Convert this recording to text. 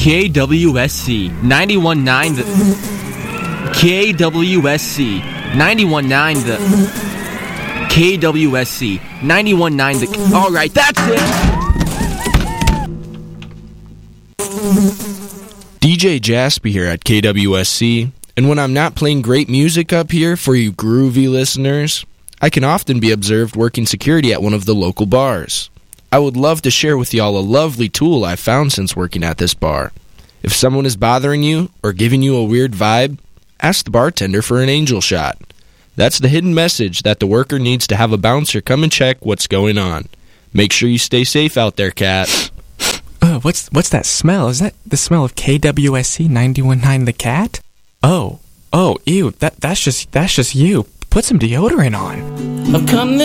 KWSC 91.9 the KWSC 91.9 the KWSC 91.9 the all right, that's it. DJ Jaspy here at KWSC, and when I'm not playing great music up here for you groovy listeners, I can often be observed working security at one of the local bars. I would love to share with y'all a lovely tool I've found since working at this bar. If someone is bothering you or giving you a weird vibe, ask the bartender for an angel shot. That's the hidden message that the worker needs to have a bouncer come and check what's going on. Make sure you stay safe out there, cat. What's that smell? Is that the smell of KWSC 91.9 the cat? Oh, ew, that's just you. Put some deodorant on. I've come